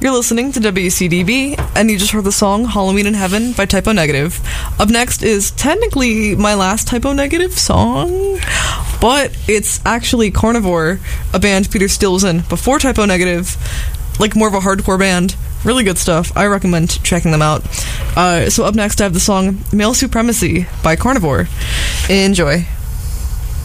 You're listening to WCDB, and you just heard the song Halloween in Heaven by Typo Negative. Up next is technically my last Typo Negative song, but it's actually Carnivore, a band Peter Steele was in before Typo Negative, like more of a hardcore band. Really good stuff. I recommend checking them out. So up next I have the song Male Supremacy by Carnivore. Enjoy.